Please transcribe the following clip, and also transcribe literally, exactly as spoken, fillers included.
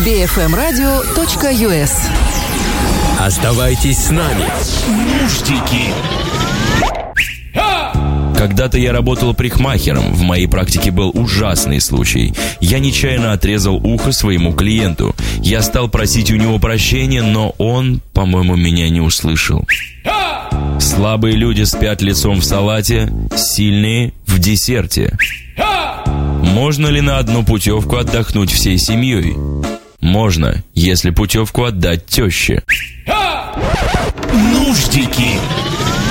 би эф эм радио точка ю эс. Оставайтесь с нами. Нуждики. Когда-то я работал парикмахером. В моей практике был ужасный случай. Я нечаянно отрезал ухо своему клиенту. Я стал просить у него прощения, но он, по-моему, меня не услышал. Слабые люди спят лицом в салате, сильные в десерте. Можно ли на одну путевку отдохнуть всей семьей? Можно, если путевку отдать теще. Нуждики.